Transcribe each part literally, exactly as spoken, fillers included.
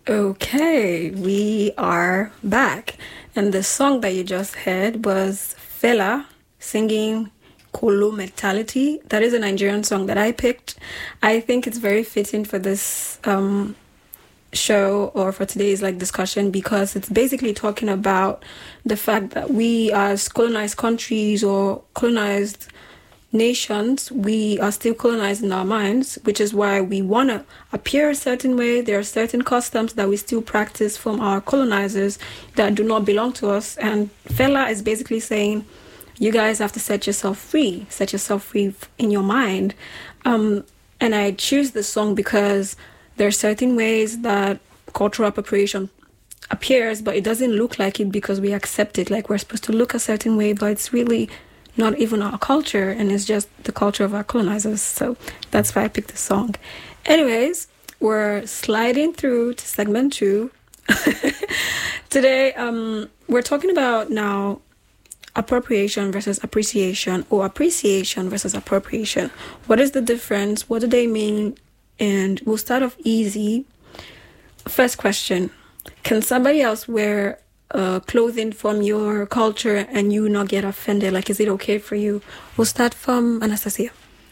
Okay, we are back. And the song that you just heard was Fela singing Kolo Mentality. That is a Nigerian song that I picked. I think it's very fitting for this um, show or for today's like discussion because it's basically talking about the fact that we as colonized countries or colonized nations, we are still colonized in our minds, which is why we want to appear a certain way. There are certain customs that we still practice from our colonizers that do not belong to us. And Fela is basically saying, you guys have to set yourself free, set yourself free in your mind. Um, and I choose this song because there are certain ways that cultural appropriation appears, but it doesn't look like it because we accept it. Like we're supposed to look a certain way, but it's really not even our culture, and it's just the culture of our colonizers. So that's why I picked this song. Anyways, we're sliding through to segment two. Today, um, we're talking about now appropriation versus appreciation, or appreciation versus appropriation. What is the difference? What do they mean? And we'll start off easy. First question, can somebody else wear Uh, clothing from your culture and you not get offended? Like, is it okay for you? We'll start from Anastasia.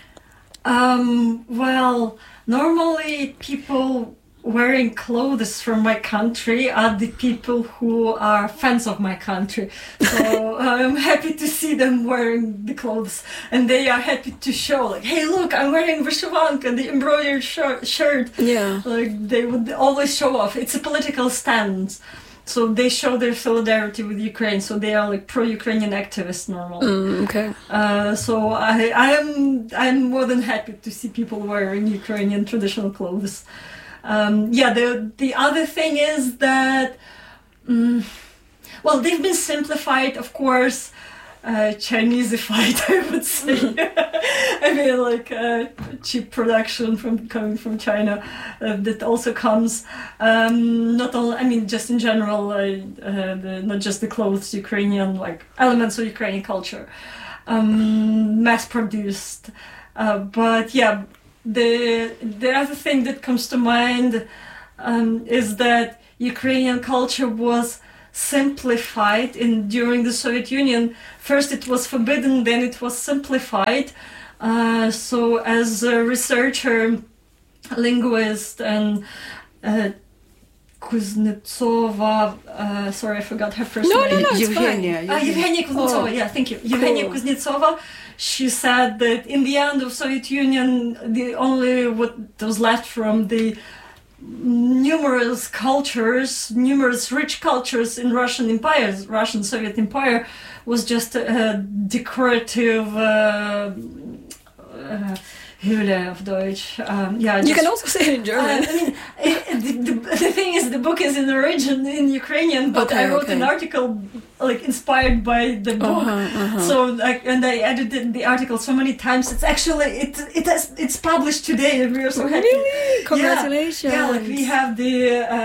Um, well, normally people wearing clothes from my country are the people who are fans of my country. So I'm happy to see them wearing the clothes, and they are happy to show, like, hey, look, I'm wearing vyshyvanka, the embroidered shirt. shirt. Yeah. Like, they would always show off. It's a political stand. So they show their solidarity with Ukraine. So they are like pro-Ukrainian activists normally. Mm, okay. Uh, so I, I am I'm more than happy to see people wearing Ukrainian traditional clothes. Um, yeah. The the other thing is that, um, well, they've been simplified, of course. Uh, Chinesified, I would say. I mean, like uh, cheap production from coming from China uh, that also comes. Um, not all. I mean, just in general, uh, uh, the, not just the clothes, Ukrainian like elements of Ukrainian culture, um, mass-produced. Uh, but yeah, the the other thing that comes to mind um, is that Ukrainian culture was simplified in during the Soviet Union. First it was forbidden, then it was simplified. Uh, so as a researcher, linguist, and uh, Kuznetsova, uh, sorry, I forgot her first no, name. No, no, it's Evgenia. Uh, Evgenia Kuznetsova, oh. yeah, thank you. Cool. Evgenia Kuznetsova, she said that in the end of Soviet Union, the only what was left from the numerous cultures, numerous rich cultures in Russian Empire, Russian Soviet Empire, was just a decorative uh, uh, Hülle of Deutsch. Um, yeah, just, you can also say it in German. Uh, I mean, it, the, the, the thing is, the book is in origin in Ukrainian, but okay, I wrote okay. an article like inspired by the book. Uh-huh, uh-huh. So, like, and I edited the article so many times. It's actually it it has it's published today, and we are so happy. Really? Congratulations! Yeah, yeah, like we have the.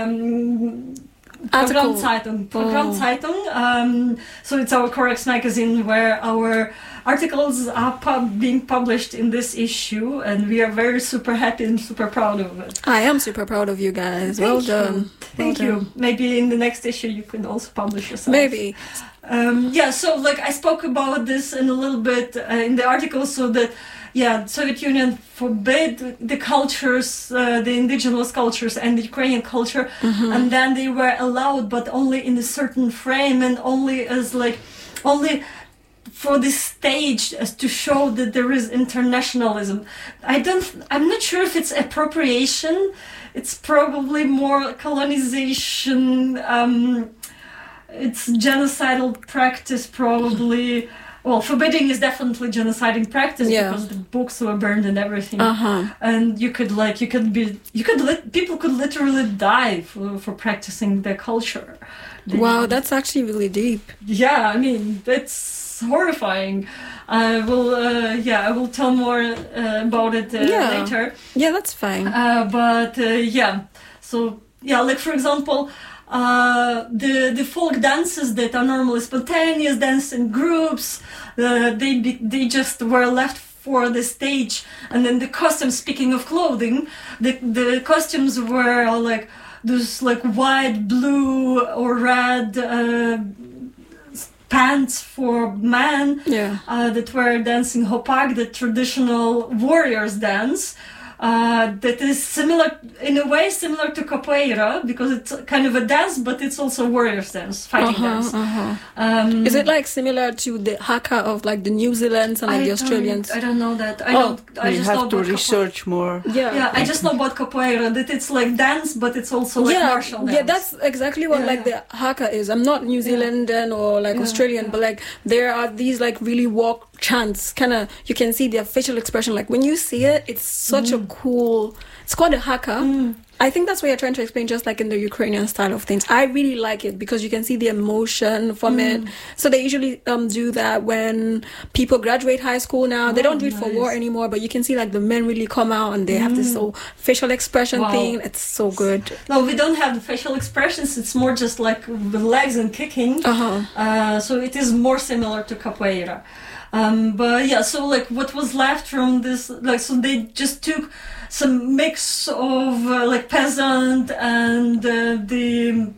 Um, Programmzeitung. Programmzeitung. Oh. Um, so it's our Corex magazine where our articles are pub- being published in this issue, and we are very super happy and super proud of it. I am super proud of you guys. Thank well you. done. Thank well you. Done. Maybe in the next issue you can also publish yourself. Maybe. Um, yeah, so like I spoke about this in a little bit uh, in the article, so that yeah, Soviet Union forbid the cultures, uh, the indigenous cultures and the Ukrainian culture, mm-hmm. and then they were allowed, but only in a certain frame and only as like, only for this stage as to show that there is internationalism. I don't, I'm not sure if it's appropriation. It's probably more colonization. Um, it's genocidal practice probably. Well, forbidding is definitely genociding practice yeah. because the books were burned and everything, uh-huh. and you could like you could be you could li- people could literally die for, for practicing their culture. They, wow, that's actually really deep. Yeah, I mean that's horrifying. I will, uh, yeah, I will tell more uh, about it uh, yeah. later. Yeah, that's fine. Uh, but uh, yeah, so yeah, like for example. Uh, the the folk dances that are normally spontaneous dance in groups, uh, they be, they just were left for the stage, and then the costumes. Speaking of clothing, the the costumes were like those like white, blue, or red uh, pants for men Yeah. uh, that were dancing hopak, the traditional warriors dance. Uh, that is similar, in a way, similar to capoeira, because it's kind of a dance, but it's also warriors dance, fighting Uh-huh, dance. uh-huh. Um, Is it like similar to the haka of like the New Zealanders and like I the Australians? Don't, I don't know that. I Oh, don't. I You just know have to about capoeira. research more. Yeah. Yeah, I just know about capoeira, that it's like dance, but it's also like yeah, martial dance. yeah, that's exactly what Yeah, like yeah. the haka is. I'm not New Zealandan or like Yeah, Australian, yeah. but like there are these like really walk chants. Kind of, you can see their facial expression. Like when you see it, it's such Mm. a cool. It's called a haka. I think that's what you're trying to explain, just like in the Ukrainian style of things. I really like it because you can see the emotion from Mm. it. So they usually um, do that when people graduate high school now. They Oh, don't do it for nice. war anymore, but you can see like the men really come out and they have this whole facial expression Wow. thing. It's so good. No, we don't have the facial expressions. It's more just like the legs and kicking. Uh-huh. Uh, so it is more similar to capoeira. Um, but yeah, so like what was left from this, like, so they just took some mix of uh, like peasant and uh, the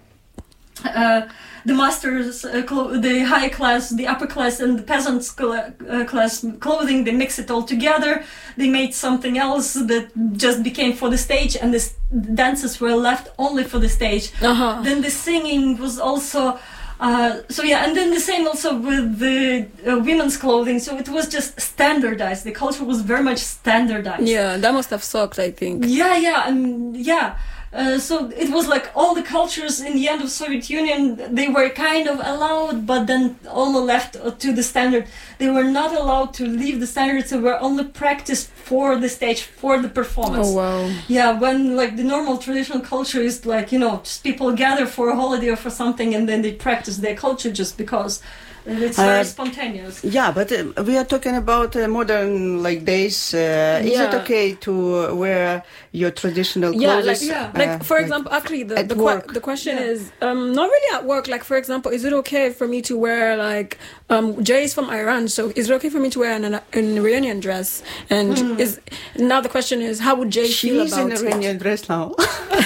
uh, the masters, uh, clo- the high class, the upper class, and the peasants' cl- uh, class clothing. They mix it all together. They made something else that just became for the stage, and the s- dances were left only for the stage. Uh-huh. Then the singing was also. Uh, so yeah, and then the same also with the uh, women's clothing. So it was just standardized. The culture was very much standardized. Yeah, that must have sucked, I think. Yeah, yeah, and yeah. Uh, so it was like all the cultures in the end of Soviet Union, they were kind of allowed, but then only left uh, to the standard. They were not allowed to leave the standards. They were only practiced for the stage, for the performance. Oh, wow. Yeah, when like the normal traditional culture is like, you know, just people gather for a holiday or for something and then they practice their culture just because it's very Uh, spontaneous. Yeah, but uh, we are talking about uh, modern like days. Uh, Is it Yeah. okay to uh, wear your traditional Yeah, clothes? like, Yeah. like uh, for example, actually, the at the, que- work? the question Yeah. is um, not really at work. Like, for example, is it okay for me to wear like um, Jay is from Iran, so is it okay for me to wear an, an Iranian dress? And Hmm. is now the question is, how would Jay feel She's about in it? Iranian dress now.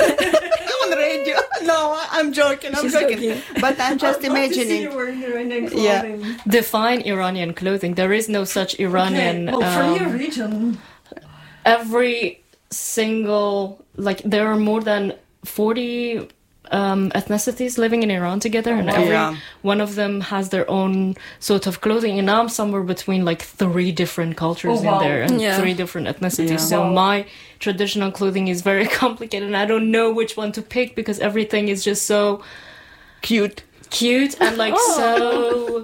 On radio. No, I'm joking. I'm She's joking. joking. But I'm just I'd love to see imagining. you wearing Iranian Yeah. clothing. Define Iranian clothing. There is no such Iranian. Okay. Well, from um, your region. every single like there are more than forty um, ethnicities living in Iran together, and wow. every Yeah. one of them has their own sort of clothing. And I'm somewhere between like three different cultures Oh, wow. in there and Yeah. three different ethnicities. Yeah. So Wow. my traditional clothing is very complicated, and I don't know which one to pick because everything is just so Cute. cute and like Oh. so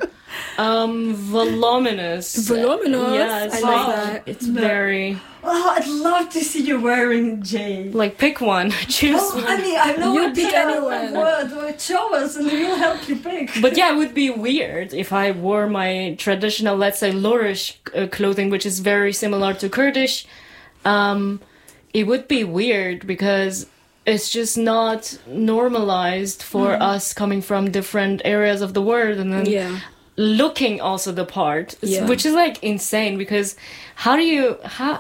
um voluminous. Voluminous? Yes, I like, love that. it's No. very Oh, I'd love to see you wearing Jay. like pick one, choose Oh, one. I mean, I know You what pick the anyone. word. Word. Show us, and we'll help you pick. But yeah, it would be weird if I wore my traditional, let's say, Lurish uh, clothing, which is very similar to Kurdish. Um, it would be weird because it's just not normalized for us coming from different areas of the world, and then Yeah. looking also the part, Yeah. which is like insane because how do you how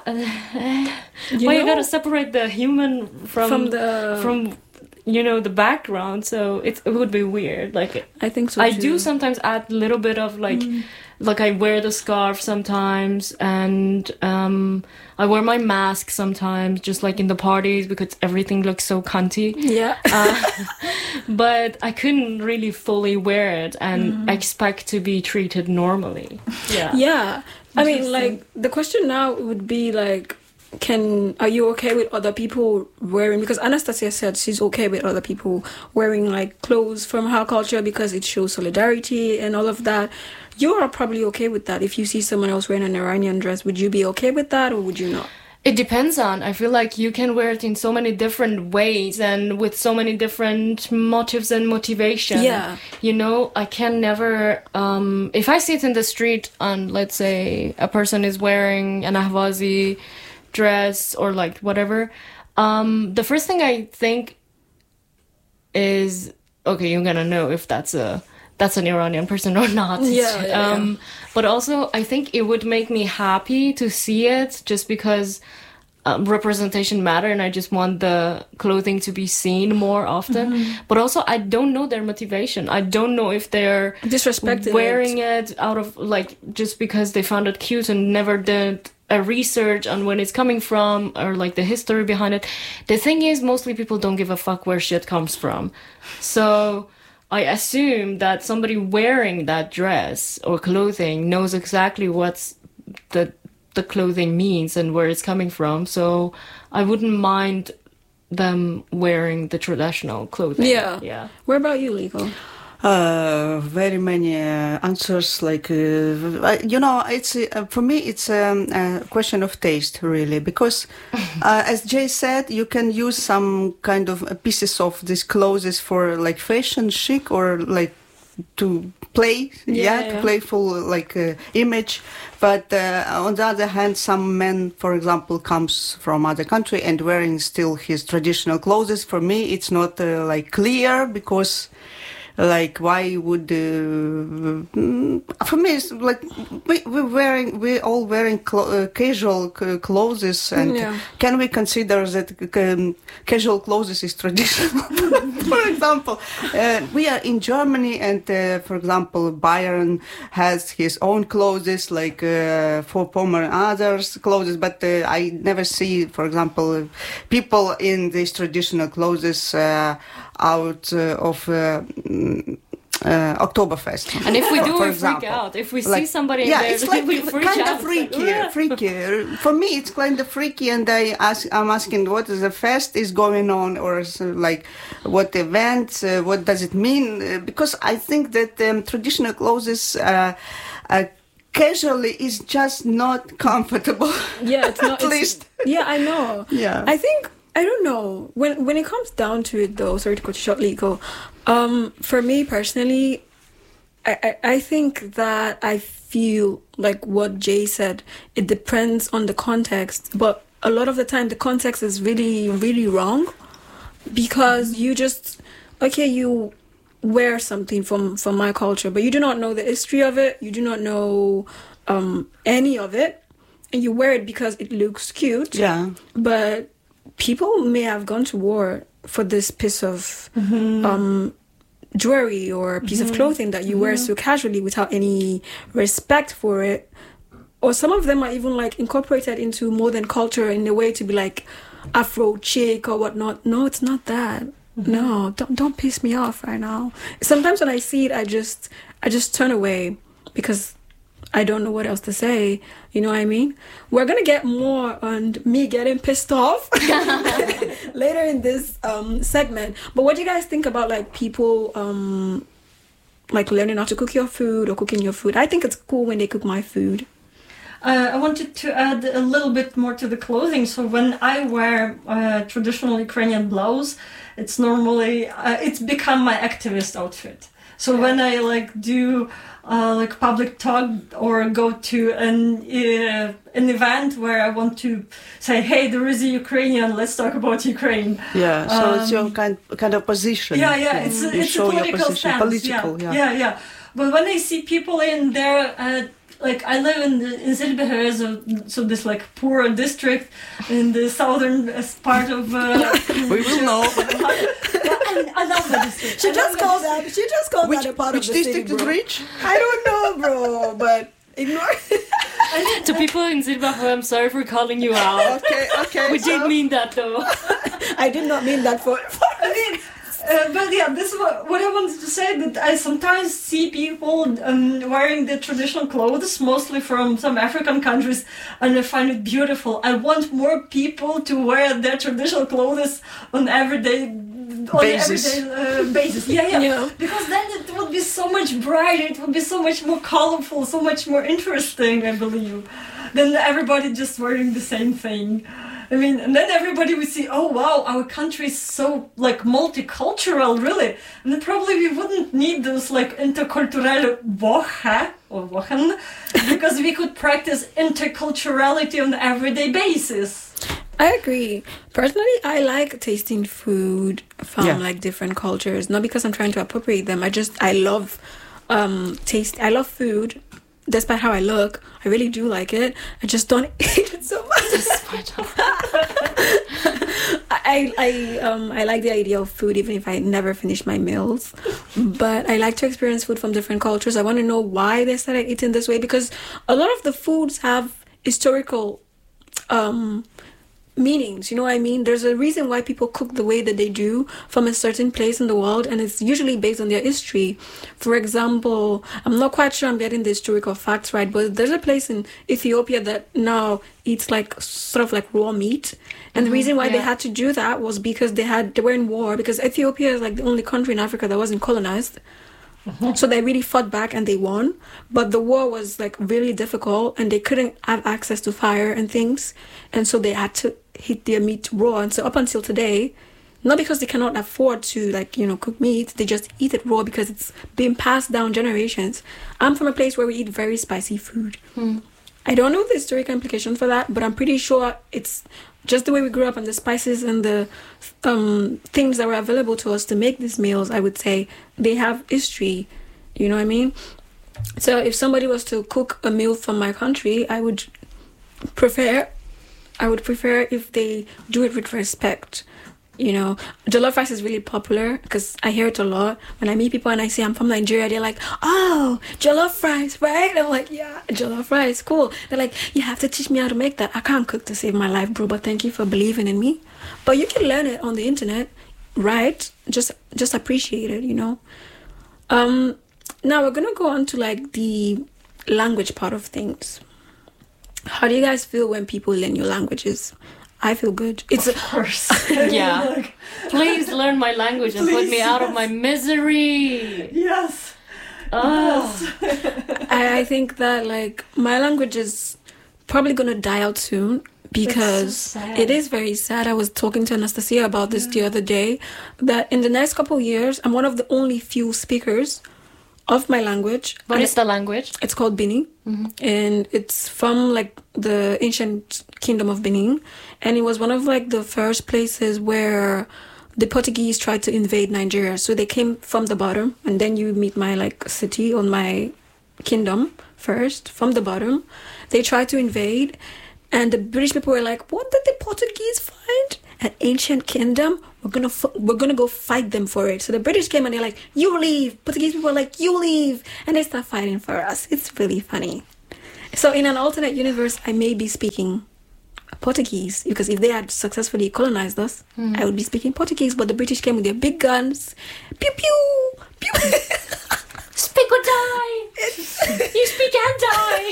You well you know? gotta separate the human from From the- from you know the background, so it, it would be weird. Like I think so I too. do sometimes add a little bit of like like I wear the scarf sometimes, and um I wear my mask sometimes just like in the parties because everything looks so cunty. Yeah. Uh, but I couldn't really fully wear it and expect to be treated normally. Yeah. Yeah. I mean, Interesting. like, the question now would be, like, can, are you okay with other people wearing, because Anastasia said she's okay with other people wearing, like, clothes from her culture because it shows solidarity and all of that. You are probably okay with that. If you see someone else wearing an Iranian dress, would you be okay with that or would you not? It depends on. I feel like you can wear it in so many different ways and with so many different motives and motivation. Yeah. You know, I can never, um, if I see it in the street and let's say a person is wearing an Ahwazi dress or like whatever, um, the first thing I think is, okay, you're gonna know if that's a, that's an Iranian person or not. Yeah, yeah, um, But also, I think it would make me happy to see it just because um, representation matter, and I just want the clothing to be seen more often. Mm-hmm. But also, I don't know their motivation. I don't know if they're disrespecting wearing it. it out of like just because they found it cute and never did a research on when it's coming from or like the history behind it. The thing is, mostly people don't give a fuck where shit comes from. So I assume that somebody wearing that dress or clothing knows exactly what's the the clothing means and where it's coming from. So I wouldn't mind them wearing the traditional clothing. Yeah. Yeah. What about you, Liko? Uh, very many uh, answers. Like uh, you know, it's uh, for me, it's um, a question of taste, really, because uh, as Jay said, you can use some kind of pieces of these clothes for like fashion chic or like to play, yeah, yeah, yeah. playful like uh, image. But uh, on the other hand, some man, for example, comes from other country and wearing still his traditional clothes. For me, it's not uh, like clear because. Like, why would uh, for me it's like we we wearing we all wearing clo- uh, casual c- clothes, and yeah. can we consider that um, casual clothes is traditional? For example, uh, we are in Germany, and uh, for example, Bayern has his own clothes, like uh, for Pomer and others clothes, but uh, I never see, for example, people in these traditional clothes. Uh, out uh, of uh, uh, Oktoberfest. And if we do, for we example. freak out. If we see like, somebody yeah, in there, it's like we freak kind out. of freaky, Yeah. freaky. For me, it's kind of freaky, and I ask, I'm asking what is the fest is going on, or so, like what event, uh, what does it mean? Uh, because I think that um, traditional clothes uh, uh, casually is just not comfortable. Yeah, it's not. At it's, least. Yeah, I know. Yeah. I think. I don't know. When when it comes down to it, though, sorry to cut you short, Liko. Um, for me personally, I, I I think that I feel like what Jay said. It depends on the context, but a lot of the time the context is really really wrong, because you just okay you wear something from from my culture, but you do not know the history of it. You do not know um, any of it, and you wear it because it looks cute. Yeah. But people may have gone to war for this piece of mm-hmm. um, jewelry or a piece mm-hmm. of clothing that you mm-hmm. wear so casually without any respect for it. Or some of them are even like incorporated into modern culture in a way to be like Afro chic or whatnot. No, it's not that. Mm-hmm. No, don't don't piss me off right now. Sometimes when I see it, I just I just turn away because I don't know what else to say. You know what I mean? We're going to get more on me getting pissed off later in this um, segment. But what do you guys think about like people um, like learning how to cook your food or cooking your food? I think it's cool when they cook my food. Uh, I wanted to add a little bit more to the clothing. So when I wear uh, traditional Ukrainian blouse, it's normally, uh, it's become my activist outfit. So when I like do uh, like public talk or go to an uh, an event where I want to say, hey, there is a Ukrainian, let's talk about Ukraine. Yeah, so um, it's your kind kind of position. Yeah, yeah, it's, you it's a show political your position. stance. Political, yeah, yeah. yeah, yeah. But when I see people in there, uh, like I live in the, in Zilbehe, so, so this like poor district in the southern part of. Uh, we will know. I, I love the district. She just called that. She just called Which, that a part which of the district city, is bro. rich? I don't know, bro, but ignore. To people in Zimbabwe, I'm sorry for calling you out. Okay, okay. We so, didn't mean that though. I did not mean that for. for I mean, uh, but yeah, this is what, what I wanted to say, that I sometimes see people um, wearing the traditional clothes, mostly from some African countries, and I find it beautiful. I want more people to wear their traditional clothes on everyday on basis. everyday uh, basis. Yeah, yeah, Yeah. Because then it would be so much brighter, it would be so much more colorful, so much more interesting, I believe, than everybody just wearing the same thing. I mean, and then everybody would see, oh wow, our country is so like multicultural, really. And then probably we wouldn't need those like intercultural Woche or Wochen, because we could practice interculturality on an everyday basis. I agree. Personally, I like tasting food from Yeah. like different cultures. Not because I'm trying to appropriate them. I just I love um taste. I love food despite how I look, I really do like it. I just don't eat it so much. Despite how I I um I like the idea of food even if I never finish my meals, but I like to experience food from different cultures. I want to know why they started eating this way, because a lot of the foods have historical um meanings, you know what I mean? There's a reason why people cook the way that they do from a certain place in the world, and it's usually based on their history. For example, I'm not quite sure I'm getting the historical facts right, but there's a place in Ethiopia that now eats like sort of like raw meat, and the reason why yeah. they had to do that was because they had they were in war, because Ethiopia is like the only country in Africa that wasn't colonized. So they really fought back and they won, but the war was like really difficult and they couldn't have access to fire and things, and so they had to heat their meat raw. And so up until today, not because they cannot afford to like you know cook meat, they just eat it raw because it's been passed down generations. I'm from a place where we eat very spicy food. Hmm. I don't know the historical implication for that, but I'm pretty sure it's just the way we grew up, and the spices and the um, things that were available to us to make these meals, I would say, they have history. You know what I mean? So if somebody was to cook a meal from my country, I would prefer, I would prefer if they do it with respect. You know, jollof rice is really popular because I hear it a lot. When I meet people and I say I'm from Nigeria, they're like, oh, jollof rice, right? And I'm like, yeah, jollof rice, cool. They're like, you have to teach me how to make that. I can't cook to save my life, bro, but thank you for believing in me. But you can learn it on the internet, right? Just just appreciate it, you know? Um, now we're going to go on to like the language part of things. How do you guys feel when people learn your languages? I feel good. It's Of course. Yeah. Like, Please learn my language and put Please, me out of yes. my misery. yes. Oh. I, I think that like my language is probably gonna die out soon because so sad. it is very sad. I was talking to Anastasia about this the other day, that in the next couple of years I'm one of the only few speakers of my language. What And is the language? It's called Bini, and it's from like the ancient kingdom of Benin, and it was one of like the first places where the Portuguese tried to invade Nigeria. So they came from the bottom, and then you meet my like city or my kingdom first from the bottom. They tried to invade, and the British people were like, "What did the Portuguese find? An ancient kingdom? We're gonna f- we're gonna go fight them for it." So the British came and they're like, "You leave." Portuguese people are like, "You leave," and they start fighting for us. It's really funny. So in an alternate universe, I may be speaking Portuguese, because if they had successfully colonized us, I would be speaking Portuguese. But the British came with their big guns, pew pew pew. Speak or die. You speak and die.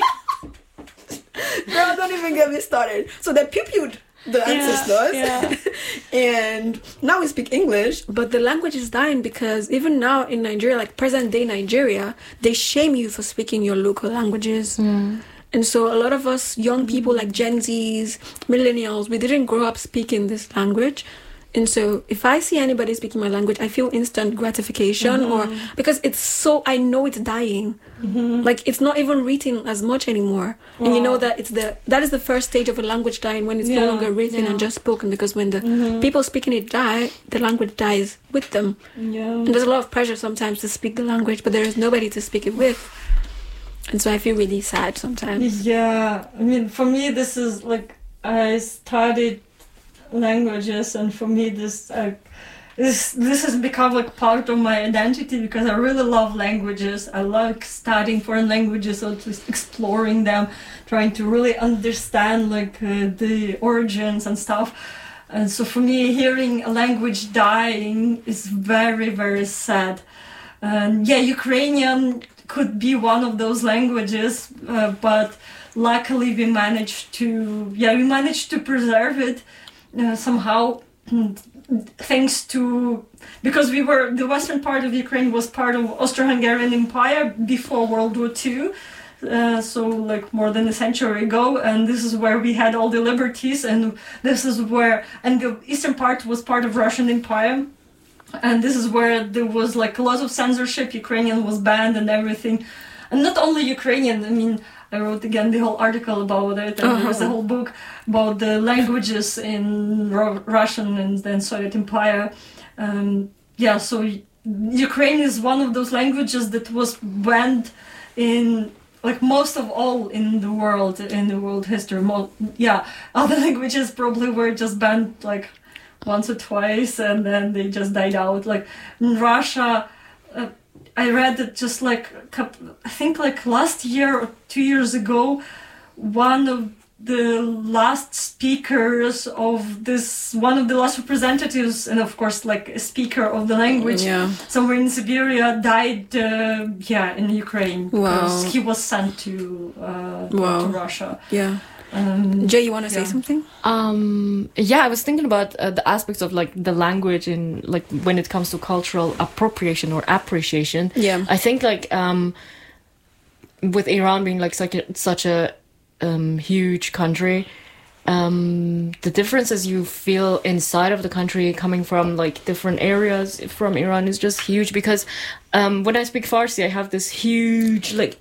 Girl, don't even get me started. So they pew pewed the Yeah, ancestors, yeah. and now we speak English, but the language is dying because even now in Nigeria, like present day Nigeria, they shame you for speaking your local languages. And so a lot of us young people, like Gen Zs, millennials, we didn't grow up speaking this language. And so if I see anybody speaking my language, I feel instant gratification, or because it's so, I know it's dying. Like it's not even written as much anymore. And you know that it's the, that is the first stage of a language dying, when it's no Yeah, longer written yeah. and just spoken, because when the people speaking it die, the language dies with them. Yeah. And there's a lot of pressure sometimes to speak the language, but there is nobody to speak it with. And so I feel really sad sometimes. Yeah, I mean, for me, this is like, I studied languages, and for me, this uh, this this has become like part of my identity, because I really love languages. I like studying foreign languages, or just exploring them, trying to really understand like uh, the origins and stuff. And so for me, hearing a language dying is very, very sad. And yeah, Ukrainian could be one of those languages, uh, but luckily we managed to, yeah, we managed to preserve it uh, somehow, thanks to, because we were, the western part of Ukraine was part of Austro-Hungarian Empire before World War Two, uh, so like more than a century ago, and this is where we had all the liberties, and this is where, and the eastern part was part of Russian Empire. And this is where there was like a lot of censorship. Ukrainian was banned and everything. And not only Ukrainian, I mean, I wrote again the whole article about it, and Uh-huh. there's a whole book about the languages in Ro- Russian and then Soviet Empire. Um, yeah, so Ukraine is one of those languages that was banned in like most of all in the world, in the world history, mo- yeah, other languages probably were just banned like once or twice, and then they just died out. Like in Russia, uh, I read that just like a couple, I think like last year or two years ago, one of the last speakers of this, one of the last representatives, and of course like a speaker of the language Yeah. somewhere in Siberia died, uh, yeah, in Ukraine, because Wow. he was sent to, uh, Wow. to Russia. Yeah. Um, Jay, you want to yeah. say something? Um, yeah, I was thinking about uh, the aspects of like the language in like when it comes to cultural appropriation or appreciation. Yeah. I think like um, with Iran being like such a, such a um, huge country, um, the differences you feel inside of the country coming from like different areas from Iran is just huge, because um, when I speak Farsi, I have this huge like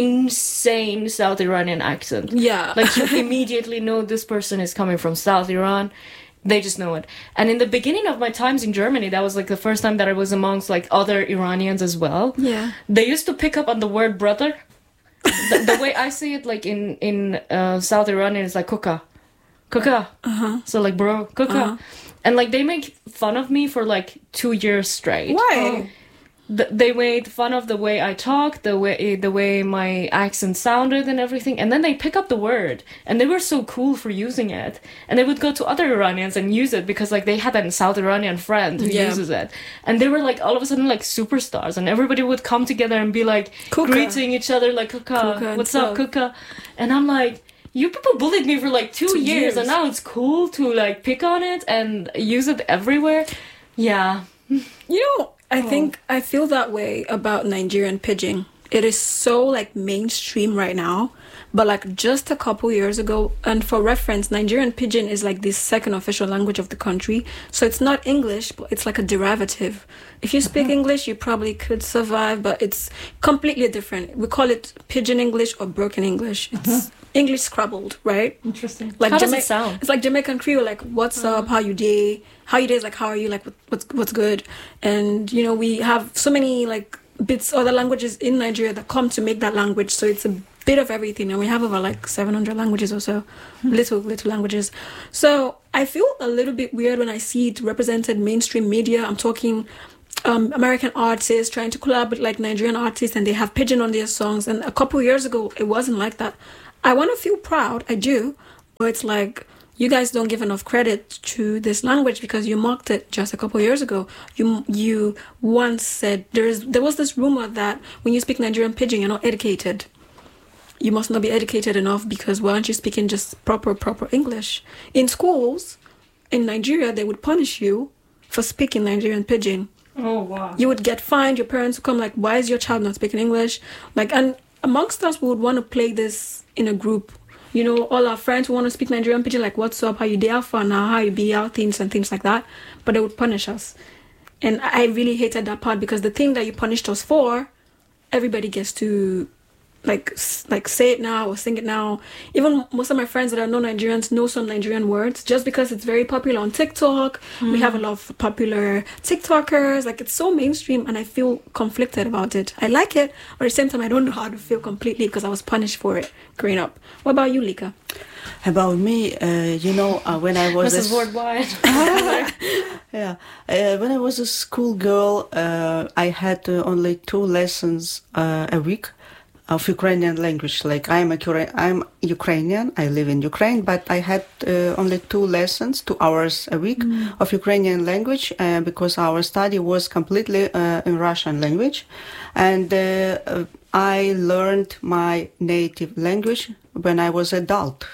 insane South Iranian accent. Yeah. Like you immediately know this person is coming from South Iran. They just know it. And in the beginning of my times in Germany, that was like the first time that I was amongst like other Iranians as well. Yeah. They used to pick up on the word brother. the, the way I see it, like in in uh, South Iranian, is like kuka, kuka. Uh-huh. So like bro, kuka, Uh-huh. and like they make fun of me for like two years straight. Why? Th- they made fun of the way I talk, the way the way my accent sounded and everything, and then they pick up the word, and they were so cool for using it, and they would go to other Iranians and use it because like they had a South Iranian friend who Yeah. uses it, and they were like all of a sudden like superstars, and everybody would come together and be like Kuka. greeting each other like kuka, Kuka and what's up stuff. kuka, and I'm like, you people bullied me for like two, Two years, years. and now it's cool to like pick on it and use it everywhere. Yeah. You know, I think I feel that way about Nigerian pidgin. It is so like mainstream right now, but like just a couple years ago, and for reference, Nigerian pidgin is like the second official language of the country. So it's not English, but it's like a derivative. If you speak English, you probably could survive, but it's completely different. We call it pidgin English or broken English. It's English scrabbled, right? Interesting. Like How does Jama- it sound? It's like Jamaican Creole, like what's up, how you day, how you day is like how are you, like what, what's what's good, and you know we have so many like bits other languages in Nigeria that come to make that language. So it's a bit of everything, and we have over like seven hundred languages or so, little little languages. So I feel a little bit weird when I see it represented mainstream media. I'm talking. Um, American artists trying to collab with like Nigerian artists, and they have pidgin on their songs. And a couple years ago, it wasn't like that. I want to feel proud, I do, but it's like you guys don't give enough credit to this language because you mocked it just a couple years ago. You you once said there is there was this rumor that when you speak Nigerian pidgin, you're not educated. You must not be educated enough because why aren't you speaking just proper proper English? In schools in Nigeria, they would punish you for speaking Nigerian pidgin. Oh wow. You would get fined. Your parents would come like, why is your child not speaking English? Like, and amongst us, we would want to play this in a group. You know, all our friends want to speak Nigerian pidgin, like, what's up, how you day out for now, how you be out, things and things like that. But they would punish us. And I really hated that part because the thing that you punished us for, everybody gets to like s- like say it now or sing it now. Even most of my friends that are non-Nigerians know some Nigerian words just because it's very popular on TikTok. We have a lot of popular TikTokers. Like it's so mainstream, and I feel conflicted about it. I like it, but at the same time, I don't know how to feel completely because I was punished for it growing up. What about you, Lika? About me, uh, you know, uh, when I was Missus a, Worldwide. yeah, uh, when I was a schoolgirl, uh, I had uh, only two lessons uh, a week of Ukrainian language. Like I'm a Cura- I'm Ukrainian, I live in Ukraine, but I had uh, only two lessons, two hours a week Mm. of Ukrainian language uh, because our study was completely uh, in Russian language, and uh, uh, I learned my native language when I was adult.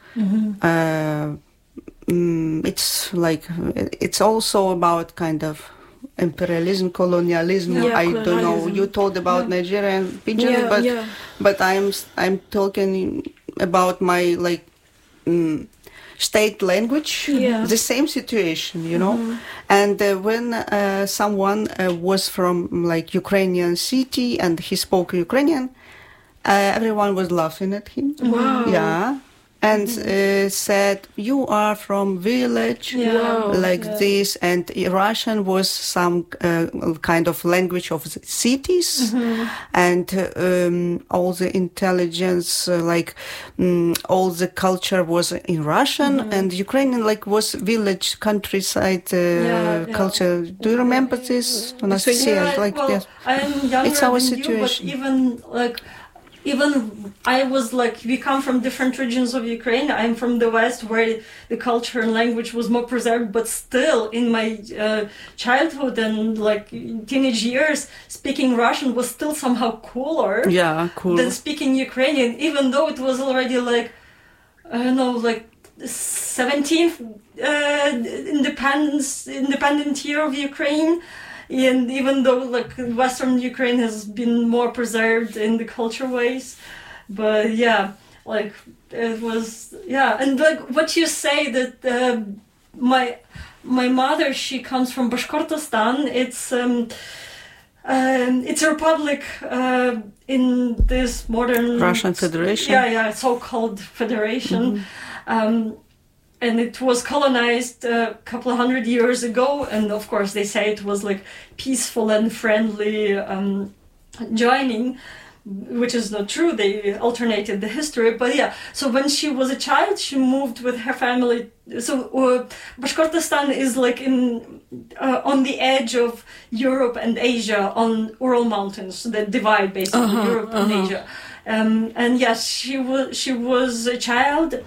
Uh, mm, it's like it's also about kind of imperialism, colonialism. Yeah, I don't know. colonialism. You told about Nigerian pidgin, Yeah, but yeah. but I'm I'm talking about my like mm, state language. Yeah. The same situation, you know. And uh, when uh, someone uh, was from like Ukrainian city and he spoke Ukrainian, uh, everyone was laughing at him. Wow. Yeah. and uh, said, "You are from village," Yeah. Wow. like Yeah. this. And Russian was some uh, kind of language of the cities, Mm-hmm. and um, all the intelligence, uh, like um, all the culture was in Russian, Mm-hmm. and Ukrainian like was village countryside uh, Yeah, yeah. culture. Do you remember this, Anastasia? Yeah, like well, yes. I am younger It's our than situation. you, but even like, even I was like, we come from different regions of Ukraine. I'm from the west, where the culture and language was more preserved, but still, in my uh, childhood and like teenage years, speaking Russian was still somehow cooler Yeah, cool. than speaking Ukrainian, even though it was already like, I don't know, like seventeenth uh, independence independent year of Ukraine. And even though like Western Ukraine has been more preserved in the culture ways, but yeah, like it was, yeah. And like what you say that uh, my my mother, she comes from Bashkortostan. It's um, um it's a republic uh, in this modern Russian Federation. Yeah, yeah, so-called federation. Mm-hmm. Um, and it was colonized a couple of hundred years ago, and of course they say it was like peaceful and friendly um, joining, which is not true. They alternated the history, but yeah. So when she was a child, she moved with her family. So uh, Bashkortostan is like in uh, on the edge of Europe and Asia, on Ural Mountains that divide basically Uh-huh, Europe and uh-huh. Asia. Um, and yes, she was she was a child.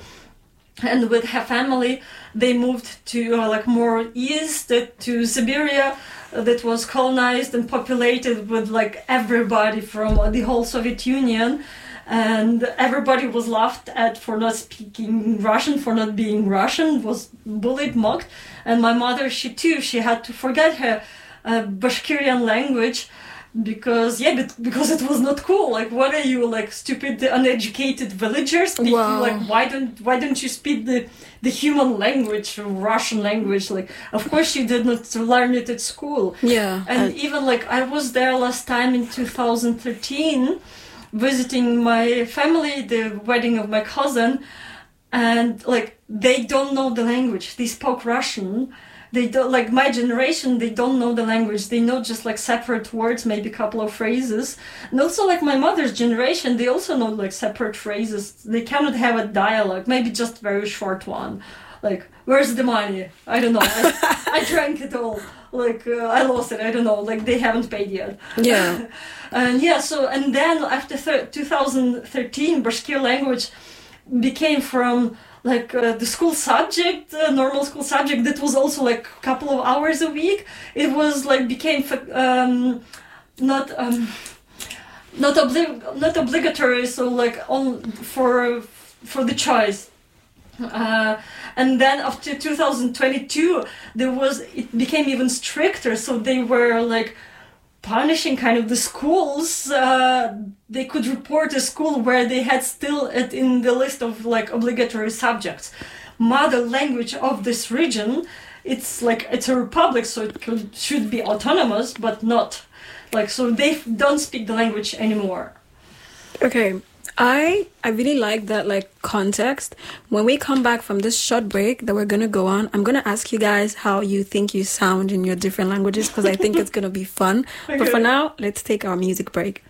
And with her family, they moved to uh, like more east uh, to Siberia, uh, that was colonized and populated with like everybody from uh, the whole Soviet Union, and everybody was laughed at for not speaking Russian, for not being Russian, was bullied, mocked. And my mother, she too, she had to forget her uh, Bashkirian language. Because yeah, but because it was not cool. Like, what are you, like stupid, uneducated villagers? Speaking, Wow. Like, why don't why don't you speak the the human language, Russian language? Like, of course you did not learn it at school. Yeah. And even like I was there last time in two thousand thirteen, visiting my family, the wedding of my cousin, and like they don't know the language. They spoke Russian. They don't, like my generation, they don't know the language. They know just like separate words, maybe a couple of phrases. And also like my mother's generation, they also know like separate phrases. They cannot have a dialogue, maybe just very short one. Like, where's the money? I don't know. I, I drank it all. Like, uh, I lost it. I don't know. Like, they haven't paid yet. Yeah. And yeah, so, and then after thir- two thousand thirteen, Bashkir language became from like uh, the school subject, uh, normal school subject that was also like a couple of hours a week. It was like became um, not um, not obli- not obligatory, so like on for for the choice. Uh, and then after two thousand twenty-two, there was it became even stricter. So they were like punishing kind of the schools. Uh, they could report a school where they had still it in the list of like obligatory subjects. Mother language of this region, it's like it's a republic, so it could, should be autonomous, but not. Like, so they don't speak the language anymore. Okay. I I really like that like context. When we come back from this short break that we're gonna go on, I'm gonna ask you guys how you think you sound in your different languages, because I think it's gonna be fun. But for Okay. now, let's take our music break.